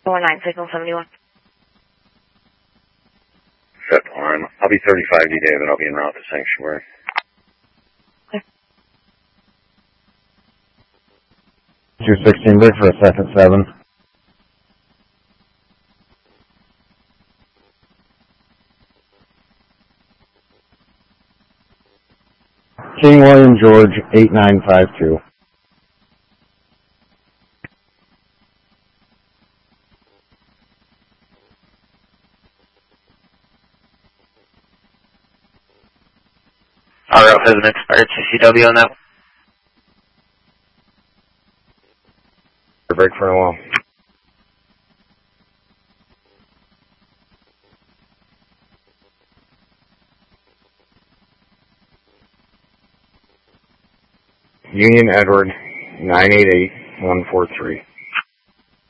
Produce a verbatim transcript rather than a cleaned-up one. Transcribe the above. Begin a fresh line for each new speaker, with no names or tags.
four nine, signal seventy-one.
Set alarm. I'll be thirty-five D, David. I'll be en route to Sanctuary.
Okay.
two sixteen, break for a second seven. King William George, eight nine five two.
R F has an expired C C W on that one.
Break for a while. Union Edward, nine eight eight one four three.